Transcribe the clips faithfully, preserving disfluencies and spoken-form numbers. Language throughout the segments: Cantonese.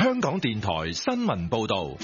香港電台新聞報道。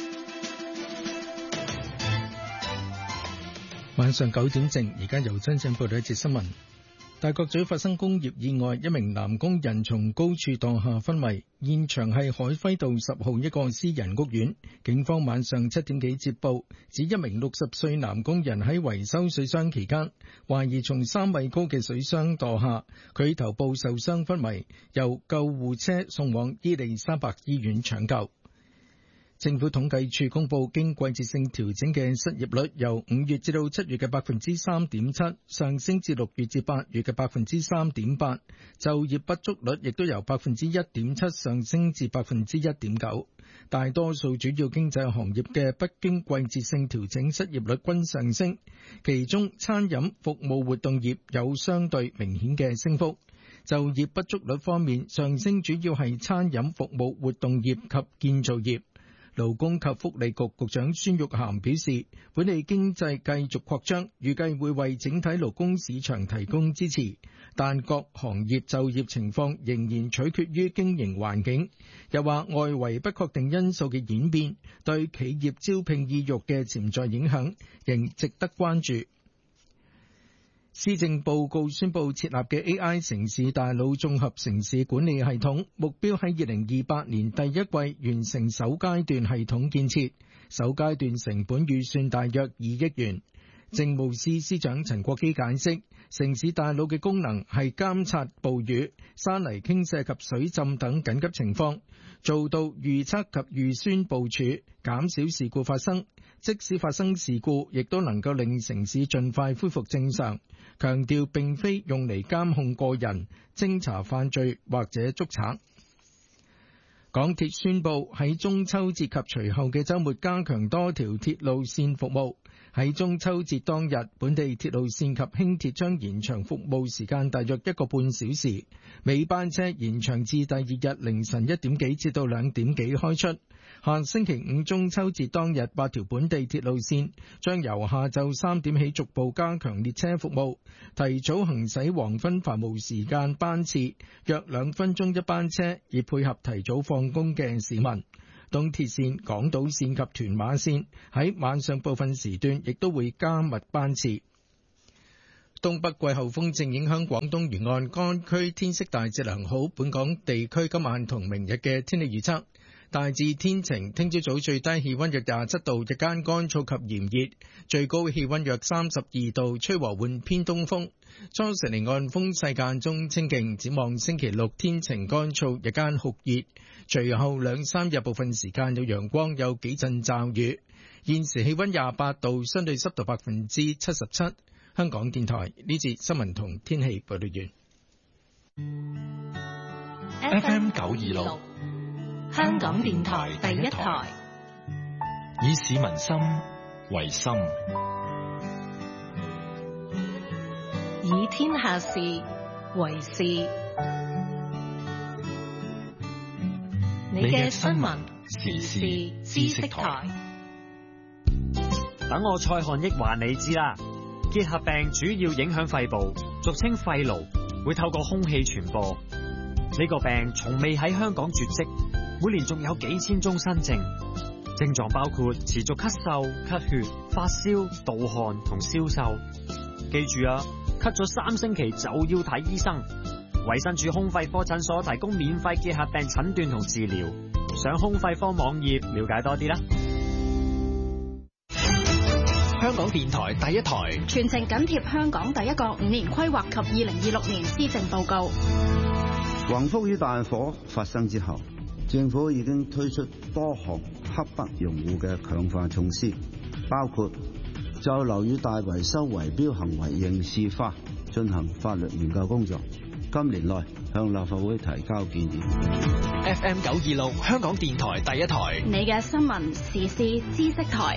晚上九點正，而家由真正報道一節新聞。大角咀發生工業意外，一名男工人從高處墮下昏迷，現場係海輝道十號一個私人屋苑。警方晚上七點幾接報，指一名六十歲男工人喺維修水箱期間，懷疑從三米高嘅水箱墮下，佢頭部受傷昏迷，由救護車送往伊利沙伯醫院搶救。政府統計處公布，經季節性調整嘅失業率由五月至到七月嘅百分之三點七上升至六月至八月嘅百分之三點八，就業不足率亦都由百分之一點七上升至百分之一點九。大多數主要經濟行業嘅不經季節性調整失業率均上升，其中餐飲服務活動業有相對明顯嘅升幅。就業不足率方面，上升主要係餐飲服務活動業及建造業。勞工及福利局局長孫玉菡表示，本地經濟繼續擴張，預計會為整體勞工市場提供支持，但各行業就業情況仍然取決於經營環境。又話外圍不確定因素嘅演變對企業招聘意欲嘅潛在影響仍值得關注。施政報告宣布設立嘅 A I 城市大腦綜合城市管理系統，目標喺二零二八年第一季完成首階段系統建設，首階段成本預算大約二億元。政務司司長陳國基解釋，城市大腦嘅功能係監察暴雨、山泥傾瀉及水浸等緊急情況，做到預測及預先部署，減少事故發生。即使發生事故，亦都能夠令城市盡快恢復正常。強調並非用嚟監控個人、偵查犯罪或者捉賊。港鐵宣布喺中秋節及隨後嘅週末加強多條鐵路線服務。喺中秋節當日，本地鐵路線及輕鐵將延長服務時間大約一個半小時，尾班車延長至第二日凌晨一點幾至到兩點幾開出。下星期五中秋節當日，八條本地鐵路線將由下晝三點起逐步加強列車服務，提早行駛黃昏繁忙時間班次，約兩分鐘一班車，以配合提早放工嘅市民。東鐵線、港島線及屯馬線喺晚上部分時段亦都會加密班次。東北季候風正影響廣東沿岸，該區天色大致良好。本港地區今晚同明日嘅天氣預測大致天晴，聽朝早最低氣溫約廿七度，日間乾燥及炎熱，最高氣溫約三十二度，吹和緩偏東風。初時離岸風勢間中清勁，展望星期六天晴乾燥，日間酷熱，隨後兩三日部分時間有陽光，有幾陣驟雨。現時氣溫廿八度，相對濕度百分之七十七。香港電台呢節新聞同天氣報道完。 F M 九二六。 香港電台第一台， 以市民心為心， 以天下事為事。你嘅新聞時事知識台。 等我蔡漢益話你知啦。結核病主要影響肺部，俗稱肺癆，會透過空氣傳播。呢個病從未喺香港絕迹。每年仲有幾千宗新症，症狀包括持續咳嗽、咳血、發燒、盜汗同消瘦。記住啊，咳咗三星期就要睇醫生。衛生署胸肺科診所提供免費結核病診斷同治療，上胸肺科網頁了解多啲啦。 香港電台第一台， 全程緊貼香港第一個五年規劃及二零二六年施政報告。 宏福與大火發生之後，政府已經推出多項刻不容緩嘅強化措施，包括就樓宇大維修圍標行為刑事化進行法律研究工作，今年內向立法會提交建議。 F M 九二六香港電台第一台， 你嘅新聞時事知識台。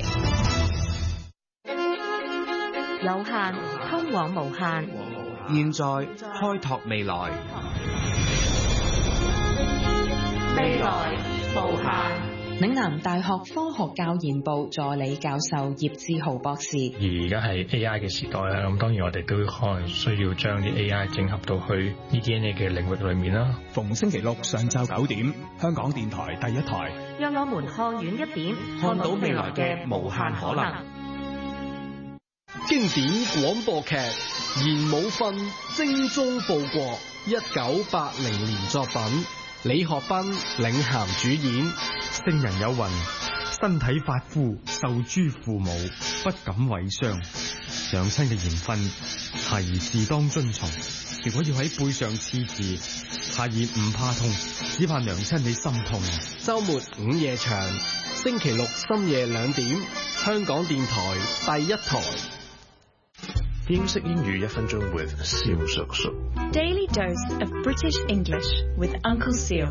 有限通往無限， 現在開拓未來。 未來無限。 嶺南大學科學教研部助理教授葉志豪博士。 而家係 A I 嘅時代啦，咁當然我哋都可能需要將啲 A I 整合到去 E D N A 嘅領域裏面啦。 逢星期六上晝九點，香港電台第一台， 讓我們看遠一點，看到未來嘅無限可能。 經典廣播劇《言武訓》精忠報國，一九八零年作品，李學斌領銜主演。 聖人有云：身體髮膚，受諸父母，不敢違傷。娘親嘅言訓，孩兒自當遵從。如果要喺背上刺字，孩兒唔怕痛，只怕娘親你心痛。 周末午夜場，星期六深夜兩點，香港電台第一台。 英式英語一分鐘 with 蕭叔叔。 Daily dose of British English with Uncle Seal。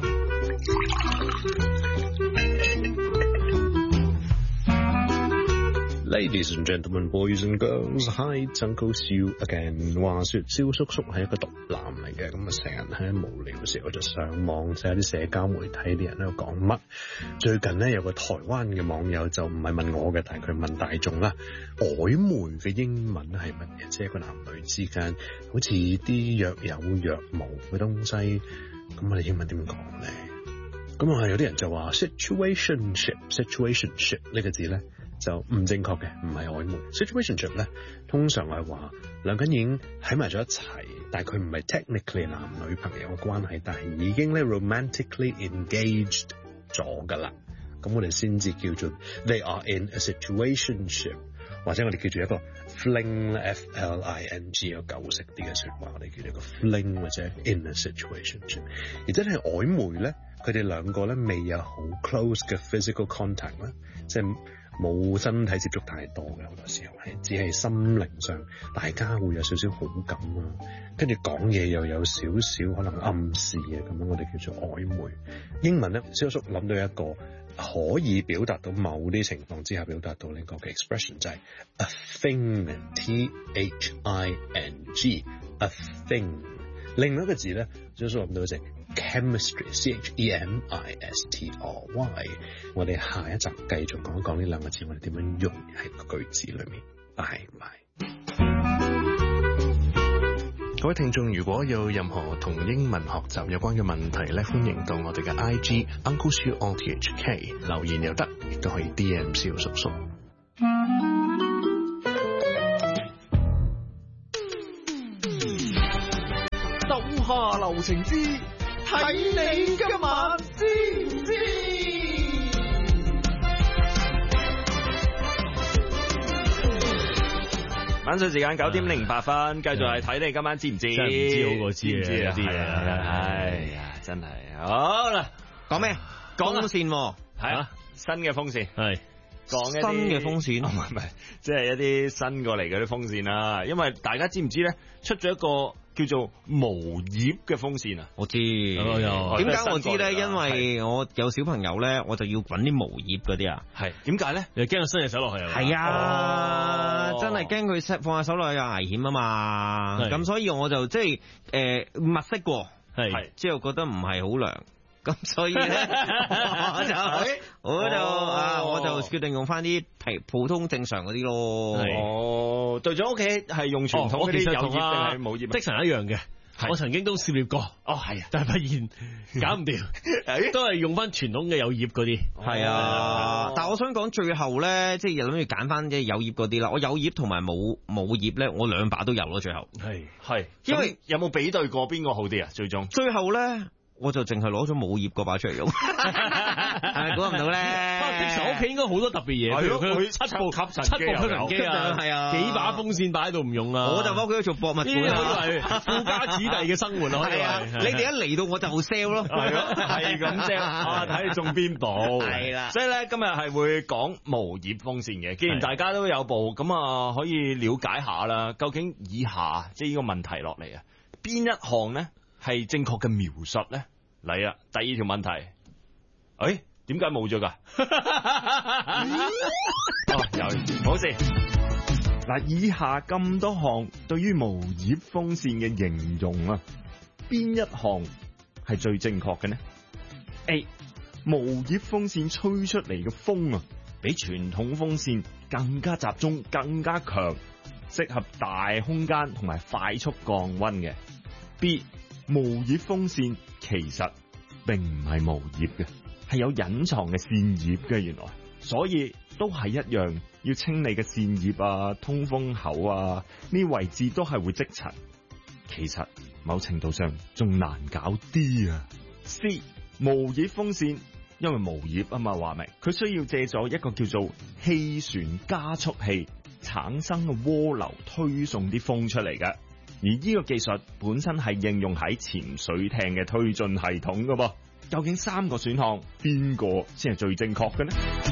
Ladies and gentlemen, boys and girls, hi, it's Uncle Siu again。話說蕭叔叔係一個毒男嚟嘅，咁啊成日喺無聊嘅時候就上網睇下啲社交媒體啲人喺度講乜。最近呢，有個台灣嘅網友就唔係問我嘅，但係佢問大眾啦，曖昧嘅英文係乜嘢？即係個男女之間好似啲若有若無嘅東西，咁我哋英文點講咧？咁啊有啲人就話 situationship，situationship 呢個字咧就唔正確嘅，唔係曖昧。situationship 咧通常係話兩個人已經喺埋咗一齊，但係佢唔係 technically 男女朋友嘅關係，但係已經咧 romantically engaged 咗噶啦，咁我哋先至叫做 they are in a situationship， 或者我哋叫做一個 fling F L I N G 有舊式啲嘅說話，我哋叫做一個 fling 或者 in a situationship。而真係曖昧咧，佢哋兩個咧未有好 close 嘅 physical contact 啦，即係冇身體接觸太多嘅，好多時候係只係心靈上大家會有少少好感啊，跟住講嘢又有少少可能暗示啊，咁樣我哋叫做曖昧。英文咧，蕭叔諗到一個可以表達到某啲情況之下表達到呢個嘅 expression， 就係 a thing，T H I N G，a thing。另外一個字咧，蕭叔諗到就係chemistry，C H E M I S T R Y。我哋下一集繼續講一講呢兩個字，我哋點樣用喺個句子裏面。拜拜。各位聽眾，如果有任何同英文學習有關嘅問題咧，歡迎到我哋嘅 I G Uncle Siu O T H K 留言又得，亦都可以 D M 蕭叔叔。 手下留情之，睇你今晚知唔知？ 晚上時間九點零八分，繼續係睇你今晚知唔知？ 真係唔知好過知啊！ 知啊， 啲嘢， 哎呀，真係好啦， 講咩？風扇喎， 係啊，新嘅風扇係。 講一啲新嘅風扇， 唔係唔係，即係一啲新過嚟嗰啲風扇啦。因為大家知唔知咧，出咗一個叫做無葉嘅風扇啊？ 我知，點解我知咧？因為我有小朋友咧，我就要揾啲無葉嗰啲啊。 係點解咧？ 你驚佢伸隻手落去啊？ 係啊，真係驚佢放下手落去有危險啊嘛。咁所以我就即係誒物色過，係之後覺得唔係好涼。咁所以咧，我就我就啊，我就決定用翻啲普普通正常嗰啲咯。 哦，對咗屋企係用傳統嗰啲有葉定係冇葉？ 的神一樣嘅，我曾經都涉獵過。 哦，係啊， 但係發現搞唔掂，都係用翻傳統嘅有葉嗰啲。 係啊，但係我想講最後咧，即係諗住揀翻即係有葉嗰啲啦。我有葉同埋冇冇葉咧，我兩把都有咯。最後係係，因為有冇比對過邊個好啲啊？最終最後咧。我就淨係攞咗冇葉嗰把出嚟用，係估唔到咧。 其實屋企應該好多特別嘢，譬如佢七部吸塵七部吸塵機啊，係啊，幾把風扇擺喺度唔用啦。 我就幫佢做博物館啊， 係富家子弟嘅生活咯。 係啊，你哋一嚟到我就 sell 咯， 係咯，係咁 sell 啊，睇你中邊部。係啦，所以咧今日係會講無葉風扇嘅。既然大家都有部，咁啊可以了解下啦。究竟以下即係呢個問題落嚟啊，邊一項咧？係正確嘅描述咧，嚟啊！第二條問題，誒，點解冇咗噶？哦，有，冇事。嗱，以下咁多項對於無葉風扇嘅形容啊，邊一項係最正確嘅呢？ A， 無葉風扇吹出嚟嘅風啊，比傳統風扇更加集中、更加強，適合大空間同埋快速降溫嘅。B 無葉風扇其實並唔係無葉嘅，係有隱藏嘅扇葉嘅，原來，所以都係一樣要清理嘅扇葉啊、通風口啊，呢位置都係會積塵。其實某程度上仲難搞啲啊。C 無葉風扇，因為無葉啊嘛，話明佢需要借助一個叫做氣旋加速器產生嘅渦流推送啲風出嚟嘅，而呢個技術本身係應用喺潛水艇嘅推進系統㗎噃。究竟三個選項邊個先係最正確嘅呢？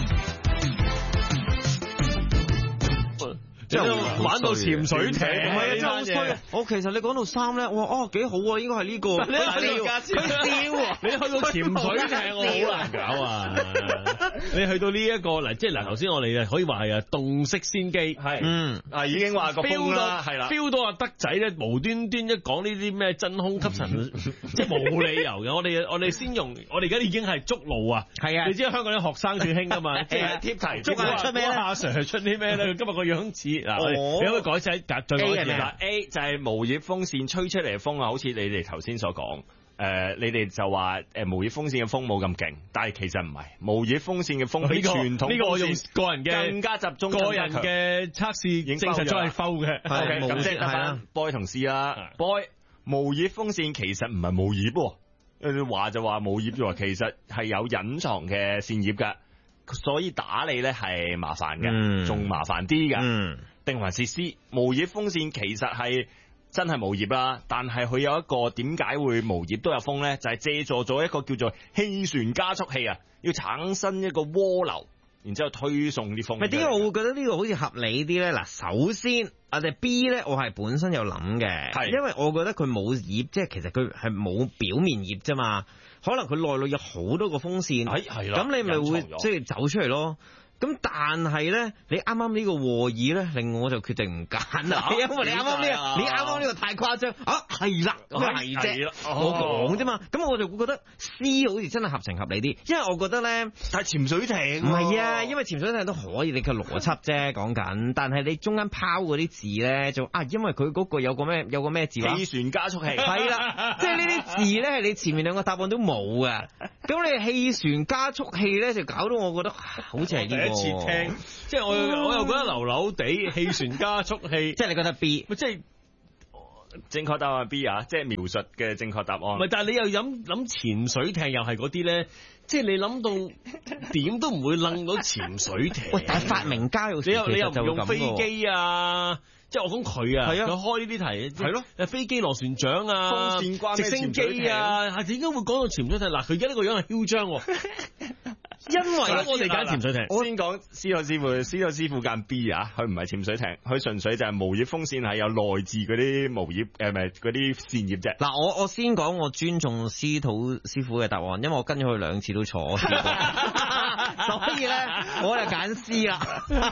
即係玩到潛水艇， 唔係啊，真係好衰啊！我其實你講到三咧，我哦幾好啊，應該係呢個。 你去到笑，你去到潛水艇，我好難搞啊！你去到呢一個嗱，即係嗱，頭先我哋可以話係啊，洞式先機係，嗯啊已經話個風啦，係啦 feel 到阿德仔咧無端端一講呢啲咩真空吸塵，即係冇理由嘅。我哋我哋先用，我哋而家已經係捉路啊！係啊，你知香港啲學生最興噶嘛？即係貼題捉下出咩咧？阿 Sir 出啲咩咧？今日個樣似。嗱，你可唔可以改寫格再講一次啦 ？A 就係無葉風扇吹出嚟嘅風啊，好似你哋頭先所講，誒、呃，你哋就話誒無葉風扇嘅風冇咁勁，但係其實唔係，無葉風扇嘅風比傳統呢個我用個人嘅更加集中， 個人嘅測試已經證實咗係 foul 嘅。 OK，咁即係得翻 boy 同 C 啦。boy 無葉風扇其實唔係無葉喎，誒話就話無葉喎，其實係有隱藏嘅扇葉㗎，所以打理咧係麻煩嘅，仲、嗯、麻煩啲㗎。嗯定還是 C 無葉風扇其實係真係無葉啦，但係佢有一個點解會無葉都有風咧？就係、是、借助咗一個叫做氣旋加速器啊，要產生一個渦流，然之後推送啲風。咪點解我會覺得呢個好似合理啲咧？嗱，首先我哋 B 咧，我係本身有諗嘅，係因為我覺得佢冇葉，即係其實佢係冇表面葉啫嘛，可能佢內裏有好多個風扇，係係啦，咁你咪會即係走出嚟咯。咁但係咧，你啱啱呢個和議咧，令我就決定唔揀啦。因為你啱啱呢個，你啱啱呢個太誇張啊！係啦，係啫，我講啫嘛。咁我就會覺得 C 好似真係合情合理啲，因為我覺得咧，但係潛水艇唔係啊，因為潛水艇都可以，你嘅邏輯啫講緊。但係你中間拋嗰啲字咧，就啊，因為佢嗰個有個咩有個咩字話氣旋加速器係啦，即係呢啲字咧係你前面兩個答案都冇嘅。咁你氣旋加速器咧就搞到我覺得好似係呢個。次聽，即係我我又覺得流流地氣旋加速器，即係你覺得 B， 即係正確答案 B 啊，即係描述嘅正確答案。唔係，但係你又諗諗潛水艇又係嗰啲咧，即係你諗到點都唔會諗到潛水艇。喂，但係發明家又你又你又唔用飛機啊？即係我講佢啊，佢開呢啲題係咯，誒飛機螺旋槳啊，風扇關直升機啊，係點解會講到潛水艇？嗱，佢而家呢個樣係囂張喎。因為我哋揀潛水艇，我先講司徒師傅，司徒師傅揀 B 啊，佢唔係潛水艇，佢純粹就係無葉風扇係有內置嗰啲無葉誒，唔係嗰啲扇葉啫。嗱，我我先講我尊重司徒師傅嘅答案，因為我跟咗佢兩次都錯，所以咧我就揀 C 啦。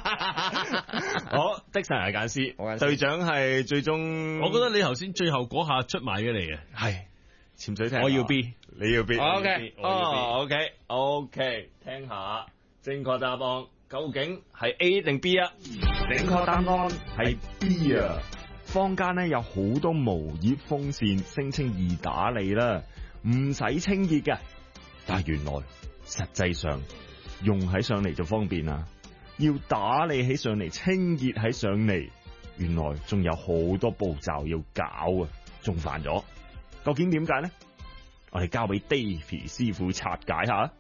好，的神係揀 C，隊長係最終。我覺得你頭先最後嗰下出賣咗你嘅，係潛水艇，我要 B。你要 B， OK，哦 ，OK，OK， 聽下正確答案究竟係 A 定 B 啊？正確答案係 B 啊！坊間咧有好多無葉風扇，聲稱易打理啦，唔使清潔嘅，但係原來實際上用喺上嚟就方便啦，要打理起上嚟，清潔起上嚟，原來仲有好多步驟要搞啊，仲煩咗。究竟點解呢？我哋交俾 Davy 師傅拆解下。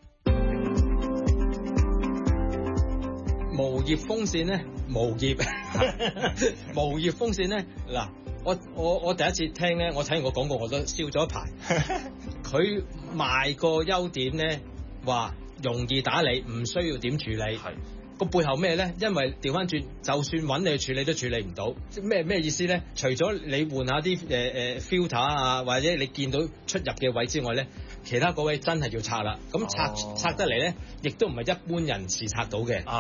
無葉風扇咧，無葉無葉風扇咧，嗱，我我我第一次聽咧，我睇完個廣告我都笑咗一排。佢賣個優點咧，話容易打理，唔需要點處理。係個背後咩咧？因為調翻轉，就算揾你去處理都處理唔到。即咩咩意思咧？除咗你換下啲誒誒 filter 啊，或者你見到出入嘅位之外咧，其他嗰位真係要拆啦。咁拆、哦、拆得嚟咧，亦都唔係一般人士拆到嘅。啊，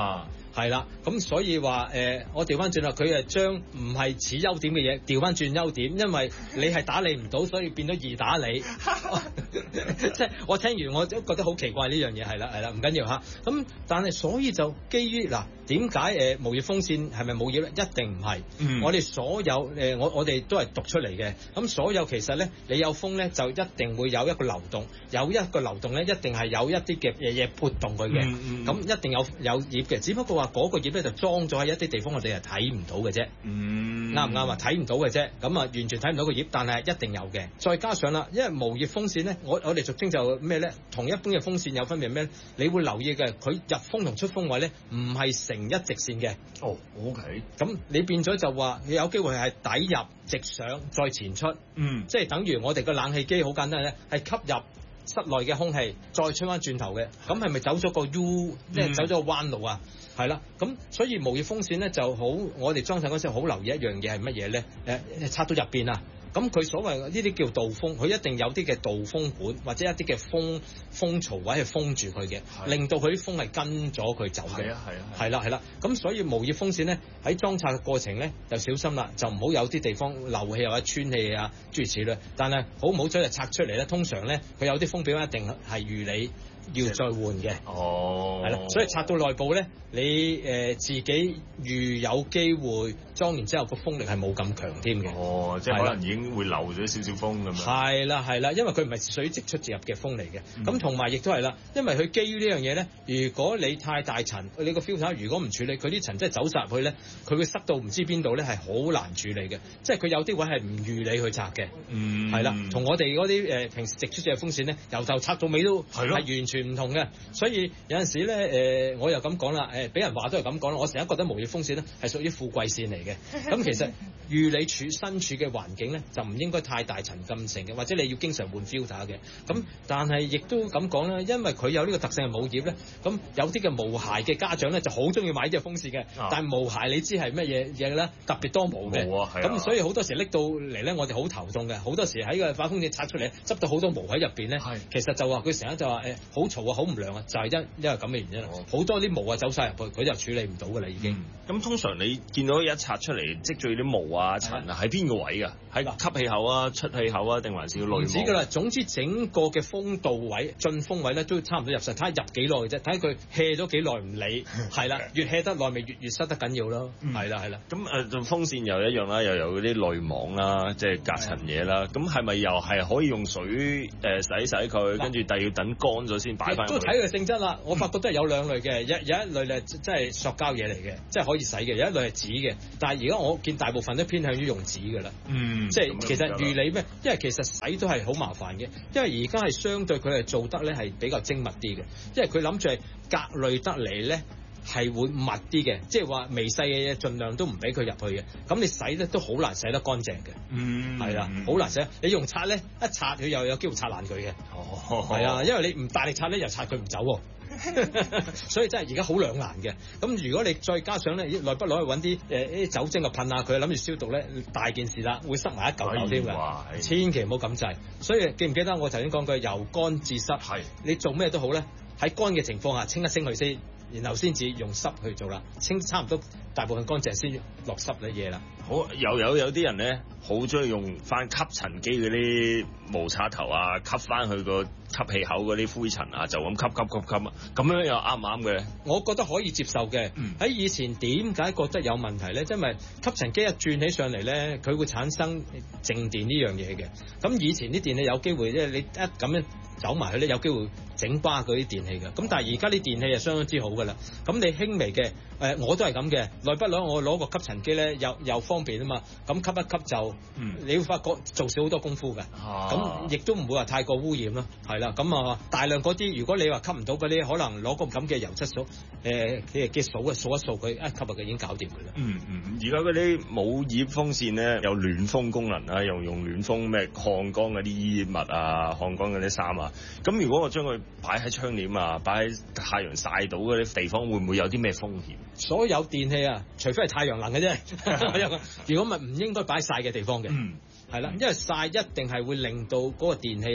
係啦，咁所以話誒、呃，我調翻轉啦，佢係將唔係似優點嘅嘢調翻轉優點，因為你係打理唔到，所以變咗易打理。即係我聽完我都覺得好奇怪呢樣嘢，係啦係啦，唔緊要嚇。咁但係所以就基於嗱，點解誒無葉風扇係咪冇葉咧？一定唔係。嗯、我哋所有誒、呃，我我哋都係讀出嚟嘅。咁所有其實咧，你有風咧，就一定會有一個流動，有一個流動咧，一定係有一啲嘅嘢嘢撥動佢嘅。咁、嗯嗯、一定有有葉嘅，只不過話嗰個葉咧就裝咗喺一啲地方，我哋係睇唔到嘅啫。啱唔啱啊？睇唔到嘅啫。咁啊，完全睇唔到個葉，但係一定有嘅。再加上啦，因為無葉風扇咧，我我哋俗稱就咩咧？同一般嘅風扇有分別咩？你會留意嘅，佢入風同出風位咧，唔係成一直線嘅。 哦 ，OK。咁你變咗就話，你有機會係底入直上再前出。嗯。即係等於我哋個冷氣機好簡單咧，係吸入室內嘅空氣，再吹翻轉頭嘅。咁係咪走咗個 U，即係走咗個彎路啊？係啦，咁所以無葉風扇咧就好，我哋裝上嗰時好留意一樣嘢係乜嘢咧？誒，插到入邊啊！咁佢所謂呢啲叫導風，佢一定有啲嘅導風管或者一啲嘅風風槽位係封住佢嘅，令到佢啲風係跟咗佢走嘅。係啊係啊，係啦係啦。咁所以無葉風扇咧喺裝拆嘅過程咧就小心啦，就唔好有啲地方漏氣或者穿氣啊諸如此類。但係好唔好彩就拆出嚟咧，通常咧佢有啲風表一定係預你要再換嘅。哦，係啦，所以拆到內部咧，你誒、呃、自己預有機會裝完之後個風力係冇咁強添嘅。 哦，即係可能已經會漏咗少少風咁樣。 係啦係啦，因為佢唔係屬於直出直入嘅風嚟嘅。咁同埋亦都係啦，因為佢基於呢樣嘢咧，如果你太大塵，你個 filter 如果唔處理，佢啲塵真係走晒入去咧，佢會塞到唔知邊度咧，係好難處理嘅。即係佢有啲位係唔預你去拆嘅。嗯，係啦，同我哋嗰啲誒平時直出直入風扇咧，由頭拆到尾都係完全唔同嘅。所以有陣時咧誒、呃，我又咁講啦，誒俾人話都係咁講啦。我成日覺得無葉風扇咧係屬於富貴線嚟嘅。咁其實預你處身處嘅環境咧，就唔應該太大塵咁盛嘅，或者你要經常換 filter 嘅。咁但係亦都咁講啦，因為佢有呢個特性係冇葉咧，咁有啲嘅無鞋嘅家長咧就好中意買呢隻風扇嘅。啊、但係無鞋你知係乜嘢嘢咧？特別多毛嘅。咁、啊、所以好多時拎到嚟咧，我哋好頭痛嘅。好多時喺個把風扇拆出嚟，執到好多毛喺入邊咧。其實就話佢成日就話誒好嘈啊，好唔涼啊，就係、是、因因為咁嘅原因啦。好、哦、多啲毛啊走晒入去，佢就處理唔到㗎啦已經。 咁、嗯、通常你見到一拆出嚟積聚啲毛啊塵啊，喺邊個位㗎？喺吸氣口啊、出氣口啊，定還是要內毛？唔止㗎啦， 總之整個嘅風道位、進風位咧，都差唔多入晒。睇下入幾耐嘅啫，睇下佢 hea 咗幾耐唔理。係啦，越 hea 得耐，咪越越塞得緊要咯。係啦係啦。 咁誒，就風扇又一樣啦，又有嗰啲濾網啦，即係隔塵嘢啦。咁係咪又係可以用水誒、呃、洗洗佢，跟住但係要等乾咗先擺翻？ 都睇佢性質啦。我發覺都係有兩類嘅，有有一類咧，即係塑膠嘢嚟嘅，即係可以洗嘅；有一類係紙嘅。但係而家我見大部分都偏向於用紙㗎啦。嗯，即係其實預理咩？因為其實洗都係好麻煩嘅，因為而家係相對佢係做得咧係比較精密啲嘅，因為佢諗住係隔濾得嚟咧係會密啲嘅，即係話微細嘅嘢盡量都唔俾佢入去嘅。咁你洗咧都好難洗得乾淨嘅。嗯，係啦，好難洗。你用刷咧一刷佢又有機會刷爛佢嘅。哦，係啊，因為你唔大力刷咧又刷佢唔走喎。所以真係而家好兩難嘅。咁如果你再加上咧，耐不耐去揾啲誒啲酒精啊噴下佢，諗住消毒咧，大件事啦，會塞埋一嚿嚿添㗎。千祈唔好咁滯。所以記唔記得我頭先講句由乾至濕？係你做咩都好咧，喺乾嘅情況下清一清佢先，然後先至用濕去做啦。清差唔多大部分乾淨先落濕嘅嘢啦。 好，又有有啲人咧，好中意用翻吸塵機嗰啲毛刷頭啊，吸翻佢個吸氣口嗰啲灰塵啊，就咁吸吸吸吸啊，咁樣又啱唔啱嘅？ 我覺得可以接受嘅。喺、嗯、以前點解覺得有問題咧？因為吸塵機一轉起上嚟咧，佢會產生靜電呢樣嘢嘅。咁以前啲電器有機會咧，你一咁樣走埋去咧，有機會整巴嗰啲電器嘅。咁但係而家啲電器係相當之好㗎啦。咁你輕微嘅誒、呃，我都係咁嘅。耐不耐我攞個吸塵機咧，又又方便啊嘛。咁吸一吸就，嗯、你會發覺做少好多功夫㗎。咁亦都唔會話太過污染咯。係啦，咁啊大量嗰啲，如果你話吸唔到嗰啲，可能攞個咁嘅油漆掃，誒嘅嘅掃嘅掃一掃佢，一吸入佢已經搞掂㗎啦。 嗯嗯，而家嗰啲冇葉風扇咧，有暖風功能啊，又用暖風咩烘乾嗰啲衣物啊，烘乾嗰啲衫啊。咁如果我將佢擺喺窗簾啊，擺喺太陽曬到嗰啲地方，會唔會有啲咩風險？ 所有電器啊，除非係太陽能嘅啫。如果咪唔應該擺曬嘅地方嘅。嗯。係啦，因為曬一定係會令到嗰個電器咧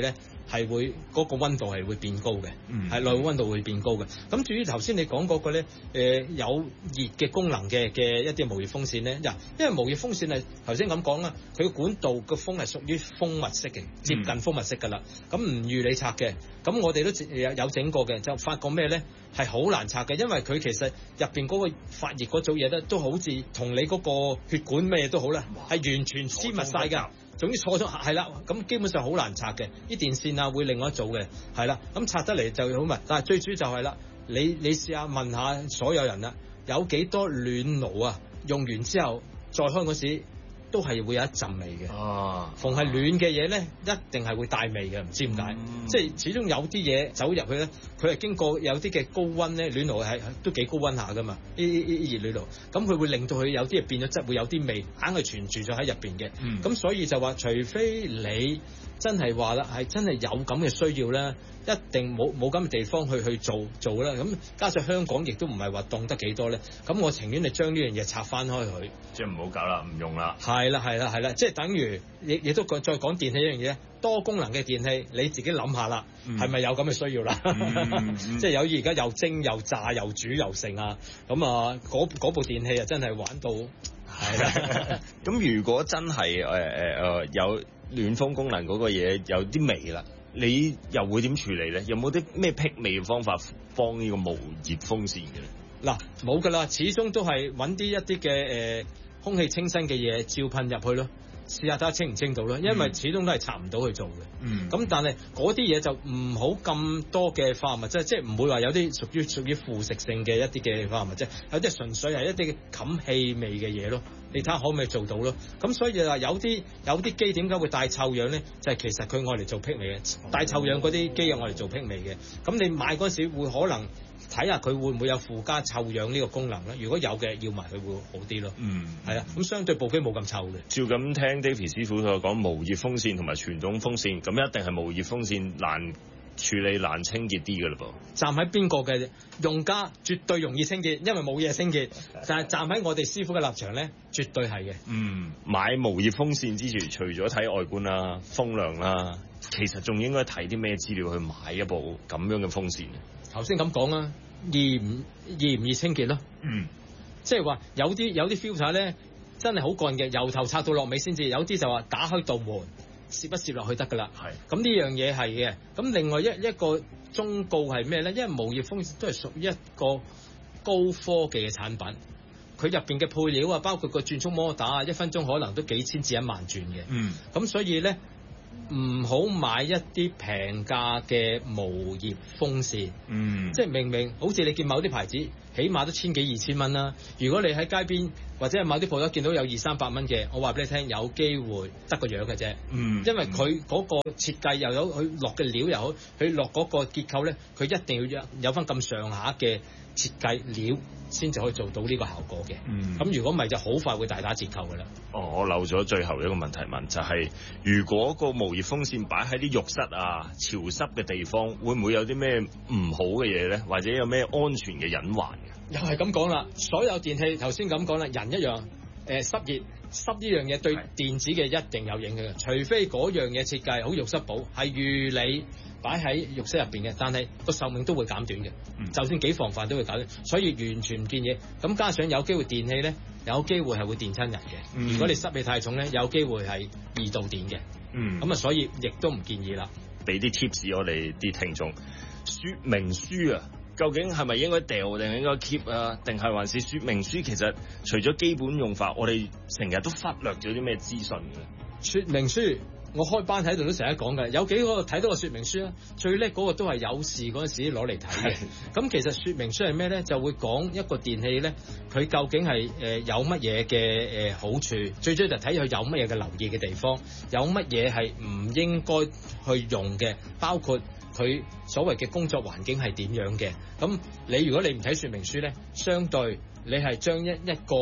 係會嗰、嗰個溫度係會變高嘅，係、嗯、內部溫度會變高嘅。咁至於頭先你講嗰個咧，誒、呃、有熱嘅功能嘅嘅一啲無葉風扇咧，嗱，因為無葉風扇係頭先咁講啦，佢個管道個風係屬於蜂蜜式嘅，接近蜂蜜式㗎啦，咁唔預你拆嘅。咁我哋都有有整過嘅，就發覺咩咧？係好難拆嘅，因為佢其實入邊嗰個發熱嗰組嘢咧，都好似同你嗰個血管咩都好啦，係完全黐密晒㗎。總之錯咗係啦，咁基本上好難拆嘅。啲電線啊會另外一組嘅，係啦，咁拆得嚟就好密。但係最主要就係啦，你你試下問下所有人啦，有幾多暖爐啊？用完之後再開嗰時，都係會有一陣味嘅。哦，逢係暖嘅嘢咧，一定係會帶味嘅，唔知點解。嗯、即係始終有啲嘢走入去咧，佢係經過有啲嘅高溫咧，暖爐係都幾高溫下噶嘛。呢呢呢熱暖爐，咁佢會令到佢有啲嘢變咗質，會有啲味，硬係存住咗喺入邊嘅。咁、嗯、所以就話，除非你真係話啦，係真係有咁嘅需要咧，一定冇冇咁嘅地方去去做做啦。咁加上香港亦都唔係話凍得幾多咧，咁我情願你將呢樣嘢拆翻開佢， 即係唔好搞啦，唔用啦。 係啦，係啦，係啦，即係等於亦亦都再講電器一樣嘢，多功能嘅電器，你自己諗下啦，係、嗯、咪有咁嘅需要啦？嗯嗯、即係有而家又蒸又炸又煮又剩啊，咁啊嗰部電器啊真係玩到係啦。 咁如果真係誒誒誒有暖風功能嗰個嘢有啲味啦，你又會點處理咧？有冇啲咩辟味嘅方法幫呢個無葉風扇嘅咧？ 嗱，冇噶啦，始終都係揾啲一啲嘅誒空氣清新嘅嘢照噴入去咯，試下睇下清唔清到咯，因為始終都係拆唔到去做嘅。嗯，咁但係嗰啲嘢就唔好咁多嘅化學物質，即係唔會話有啲屬於屬於腐蝕性嘅一啲嘅化學物質，有啲純粹係一啲冚氣味嘅嘢咯。你睇下可唔可以做到咯？咁所以話有啲有啲機點解會帶臭氧咧？就係、是、其實佢愛嚟做辟味嘅，帶臭氧嗰啲機係愛嚟做辟味嘅。咁你買嗰時會可能睇下佢會唔會有附加臭氧呢個功能咧？如果有嘅，要埋佢會好啲咯。嗯，係啦。咁相對部機冇咁臭嘅。 照咁聽 David 師傅所講，無葉風扇同埋傳統風扇，咁一定係無葉風扇難處理難清潔啲嘅嘞噃。 站喺邊個嘅用家絕對容易清潔，因為冇嘢清潔。但係站喺我哋師傅嘅立場咧，絕對係嘅。 嗯，買無葉風扇之前，除咗睇外觀啦、風量啦，其實仲應該睇啲咩資料去買一部咁樣嘅風扇？ 頭先咁講啦，易唔易唔易清潔咯？嗯，即係話有啲有啲 filter 咧，真係好乾嘅，由頭拆到落尾先至。有啲就話打開道門，攝一攝落去得噶啦。係，咁呢樣嘢係嘅。咁另外一一個忠告係咩咧？因為無葉風扇都係屬於一個高科技嘅產品，佢入邊嘅配料啊，包括個轉速摩打啊，一分鐘可能都幾千至一萬轉嘅。嗯，咁所以咧，唔好買一啲平價嘅無葉風扇。嗯，即係明明好似你見某啲牌子，起碼都千幾二千蚊啦。如果你喺街邊或者係某啲鋪頭見到有二三百蚊嘅，我話俾你聽，有機會得個樣嘅啫。嗯，因為佢嗰個設計又有佢落嘅料又好，佢落嗰個結構咧，佢一定要有有翻咁上下嘅設計料，先至可以做到呢個效果嘅。嗯，咁如果唔係就好快會大打折扣噶啦。 哦，我漏咗最後一個問題問，就係、是、如果個無葉風扇擺喺啲浴室啊、潮濕嘅地方，會唔會有啲咩唔好嘅嘢咧？或者有咩安全嘅隱患嘅？ 又係咁講啦，所有電器頭先咁講啦，人一樣，誒、呃、濕熱濕呢樣嘢對電子嘅一定有影響嘅，除非嗰樣嘢設計好浴室寶，係預你擺喺浴室入邊嘅，但係個壽命都會減短嘅、嗯，就算幾防範都會減短，所以完全唔建議。咁加上有機會電器咧，有機會係會電親人嘅、嗯。如果你濕氣太重咧，有機會係二度電嘅。嗯，咁啊，所以亦都唔建議啦。 俾啲 tips 我哋啲聽眾，說明書啊。究竟係咪應該掉定係應該 keep 啊？定係還是說明書其實除咗基本用法，我哋成日都忽略咗啲咩資訊嘅？ 說明書我開班喺度都成日講嘅，有幾個睇到個說明書啊，最叻嗰個都係有事嗰陣時攞嚟睇嘅。咁其實說明書係咩咧？就會講一個電器咧，佢究竟係誒有乜嘢嘅誒好處，最主要就睇佢有乜嘢嘅留意嘅地方，有乜嘢係唔應該去用嘅，包括佢所謂嘅工作環境係點樣嘅。咁你如果你唔睇說明書咧，相對你係將一一個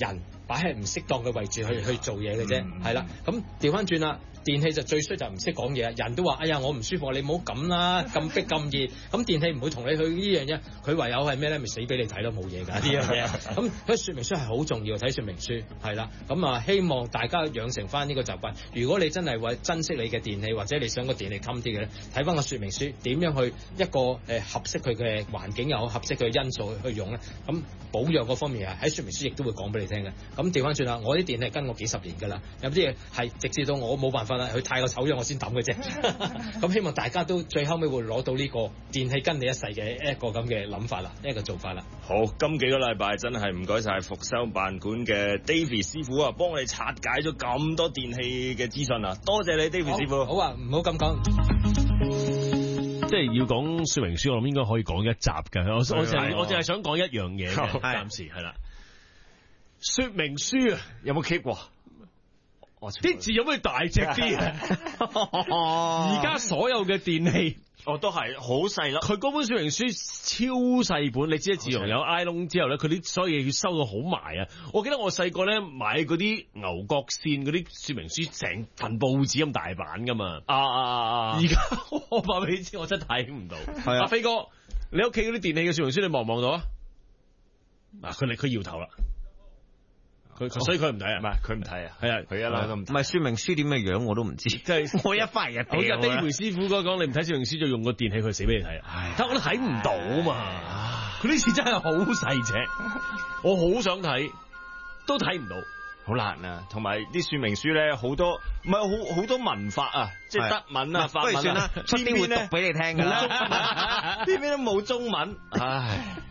人擺喺唔適當嘅位置去去做嘢嘅啫，係啦。咁調翻轉啦。電器就最衰就唔識講嘢，人都話：哎呀，我唔舒服，你唔好咁啦，咁逼咁熱。咁電器唔會同你去呢樣嘢，佢唯有係咩咧？咪死俾你睇咯，冇嘢㗎呢樣嘢。咁所以說明書係好重要，睇說明書係啦。咁啊，希望大家養成翻呢個習慣。如果你真係為珍惜你嘅電器，或者你想個電器襟啲嘅咧，睇翻個說明書，點樣去一個誒合適佢嘅環境又好，合適佢嘅因素去用咧。咁保養嗰方面啊，喺說明書亦都會講俾你聽嘅。咁調翻轉啦，我啲電器跟我幾十年㗎啦，有啲嘢係直至到我冇辦法。佢太過醜樣，我先抌嘅啫。咁希望大家都最後尾會攞到呢個電器跟你一世嘅一個咁嘅諗法啦，一個做法啦。 好，今幾個禮拜真係唔該晒復修辦館嘅 David 師傅啊，幫我哋拆解咗咁多電器嘅資訊啊，多謝你 David 師傅。 好啊，唔好咁講。 即係要講說明書，我諗應該可以講一集嘅。我我淨係我淨係想講一樣嘢嘅，暫時係啦。說明書啊， 有冇 keep 過？ 啲字有冇大隻啲啊？而家所有嘅電器， 哦都係好細粒。 佢嗰本說明書超細本，你知自從有 iPhone 之後咧，佢啲所有嘢要收到好埋啊！我記得我細個咧買嗰啲牛角線嗰啲說明書，成份報紙咁大版噶嘛。 啊啊啊！ 而家我話俾你知，我真係睇唔到。係啊，飛哥，你屋企嗰啲電器嘅說明書，你望唔望到啊？嗱，佢佢搖頭啦。佢所以佢唔睇啊，唔係佢唔睇啊，係啊，佢一路都唔睇。 唔係說明書點嘅樣我都唔知，即係我一翻入。 好似 David 師傅嗰講，你唔睇說明書就用個電器，佢死俾你睇啊！但我都睇唔到啊嘛，佢啲字真係好細隻，我好想睇，都睇唔到， 好難啊！同埋啲說明書咧，好多唔係好好多文法啊，即係德文啊、法文啊， 出邊會讀俾你聽㗎啦， 偏偏都冇中文，唉。